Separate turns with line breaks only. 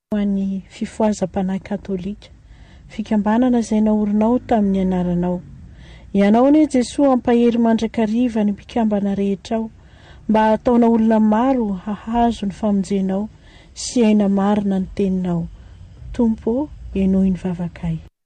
Hoan'ny fifoazam-panahy katolika, fikambanana izay naorinao tamin'ny anaranao. Ianao anie Jesosy ampahery mandrakariva ny mpikambana rehetra ao, mba hataona olona maro hahazo ny famonjenao sy aina marina ny teninao. Tompo, enohy ny vavakay.